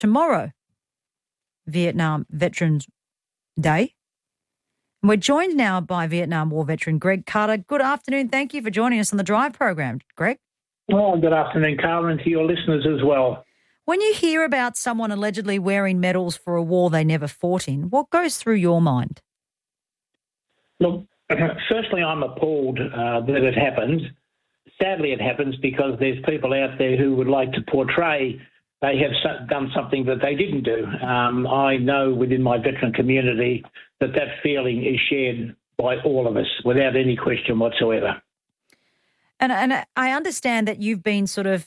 tomorrow, Vietnam Veterans Day. And we're joined now by Vietnam War veteran Greg Carter. Good afternoon. Thank you for joining us on the Drive program, Greg. Well, good afternoon, Carl, and to your listeners as well. When you hear about someone allegedly wearing medals for a war they never fought in, what goes through your mind? Look, firstly, I'm appalled that it happens. Sadly, it happens because there's people out there who would like to portray they have done something that they didn't do. I know within my veteran community that feeling is shared by all of us without any question whatsoever. And I understand that you've been sort of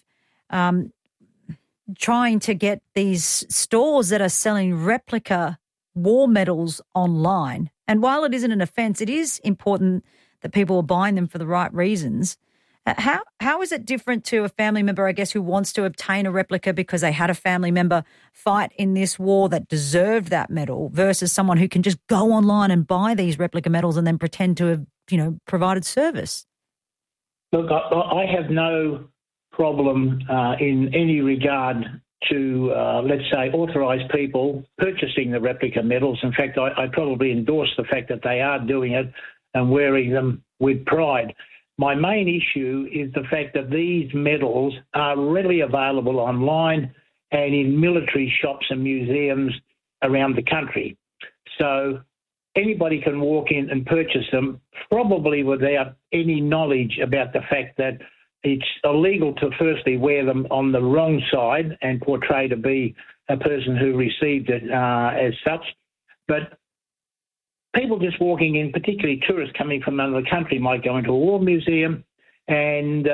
trying to get these stores that are selling replica war medals online. And while it isn't an offence, it is important that people are buying them for the right reasons. How is it different to a family member, I guess, who wants to obtain a replica because they had a family member fight in this war that deserved that medal versus someone who can just go online and buy these replica medals and then pretend to have, provided service? Look, I have no problem in any regard to, let's say, authorised people purchasing the replica medals. In fact, I probably endorse the fact that they are doing it and wearing them with pride. My main issue is the fact that these medals are readily available online and in military shops and museums around the country. So anybody can walk in and purchase them, probably without any knowledge about the fact that it's illegal to firstly wear them on the wrong side and portray to be a person who received it as such. But people just walking in, particularly tourists coming from another country, might go into a war museum and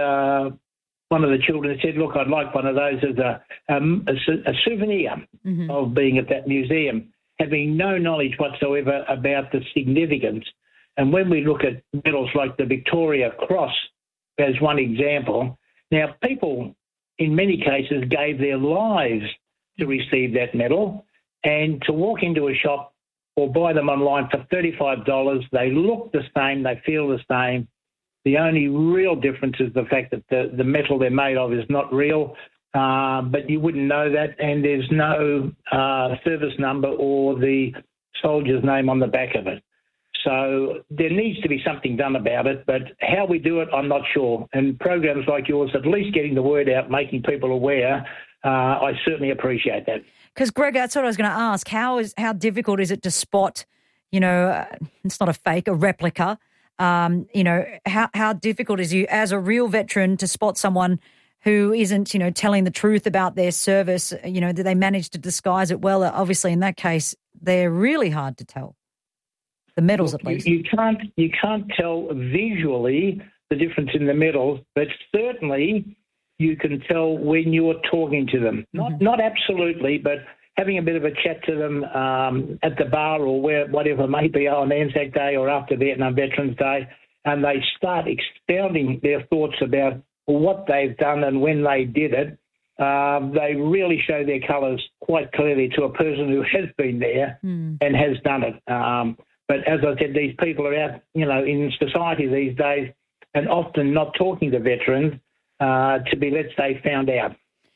one of the children said, look, I'd like one of those as a souvenir of being at that museum, having no knowledge whatsoever about the significance. And when we look at medals like the Victoria Cross as one example, now people in many cases gave their lives to receive that medal, and to walk into a shop or buy them online for $35, they look the same, they feel the same. The only real difference is the fact that the metal they're made of is not real, but you wouldn't know that, and there's no service number or the soldier's name on the back of it. So there needs to be something done about it, but how we do it, I'm not sure. And programs like yours, at least getting the word out, making people aware, I certainly appreciate that. Because, Greg, that's what I was going to ask. How difficult is it to spot, it's not a fake, a replica? How difficult is you as a real veteran to spot someone who isn't, telling the truth about their service? Do they manage to disguise it well? Obviously, in that case, they're really hard to tell. The medals, at least. You can't tell visually the difference in the medals, but certainly you can tell when you're talking to them. Not absolutely, but having a bit of a chat to them at the bar or whatever it may be on Anzac Day or after Vietnam Veterans Day, and they start expounding their thoughts about what they've done and when they did it, they really show their colours quite clearly to a person who has been there and has done it. But as I said, these people are out, in society these days and often not talking to veterans to be, let's say, found out.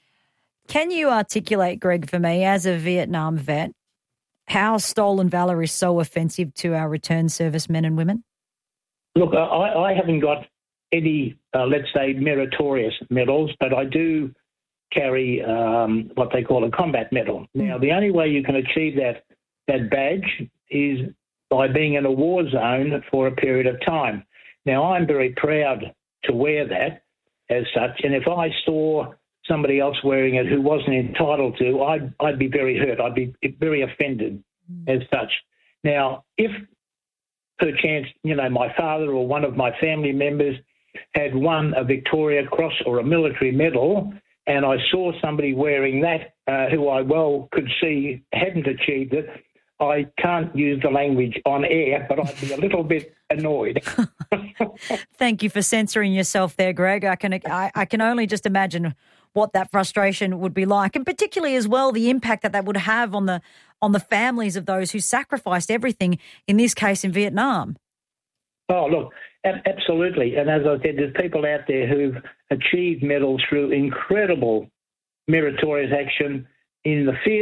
Can you articulate, Greg, for me, as a Vietnam vet, how stolen valour is so offensive to our return servicemen and women? Look, I haven't got any, let's say, meritorious medals, but I do carry what they call a combat medal. Now, the only way you can achieve that badge is by being in a war zone for a period of time. Now, I'm very proud to wear that as such, and if I saw somebody else wearing it who wasn't entitled to, I'd be very hurt. I'd be very offended as such. Now, if perchance, my father or one of my family members had won a Victoria Cross or a military medal, and I saw somebody wearing that who I well could see hadn't achieved it, I can't use the language on air, but I'd be a little bit annoyed. Thank you for censoring yourself there, Greg. I can only just imagine what that frustration would be like, and particularly as well the impact that would have on the families of those who sacrificed everything, in this case in Vietnam. Oh, look, absolutely. And as I said, there's people out there who've achieved medals through incredible meritorious action, in the field